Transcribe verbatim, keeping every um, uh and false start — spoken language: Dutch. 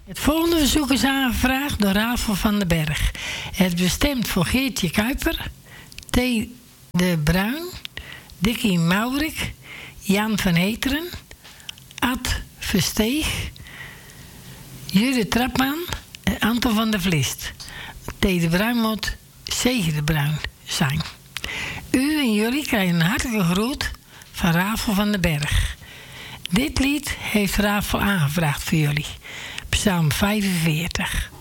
Het volgende verzoek is aangevraagd door Rafel van den Berg. Het is bestemd voor Geertje Kuiper, T. de Bruin, Dikkie Maurik, Jan van Heteren, Ad Versteeg, Judith Trapman en Anton van der Vlist. T. de Bruin moet Zegen de Bruin zijn. U en jullie krijgen een hartelijke groet van Rafel van den Berg. Dit lied heeft Rafel aangevraagd voor jullie. Psalm vijfenveertig.